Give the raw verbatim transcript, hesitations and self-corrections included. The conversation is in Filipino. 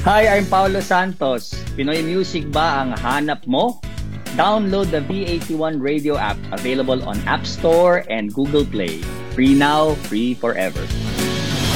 Hi, I'm Paulo Santos. Pinoy music ba ang hanap mo? Download the V eighty-one Radio app, available on App Store and Google Play. Free now, free forever.